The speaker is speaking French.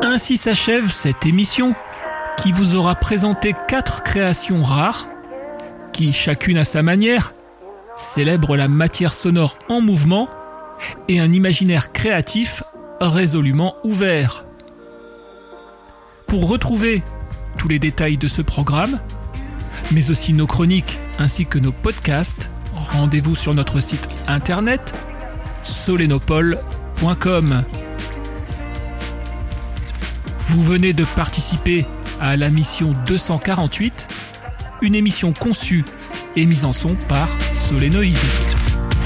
Ainsi s'achève cette émission qui vous aura présenté 4 créations rares qui, chacune à sa manière, célèbrent la matière sonore en mouvement et un imaginaire créatif résolument ouvert. Pour retrouver tous les détails de ce programme, mais aussi nos chroniques ainsi que nos podcasts, rendez-vous sur notre site internet solenopole.com. Vous venez de participer à la mission 248, une émission conçue et mise en son par Solénoïde.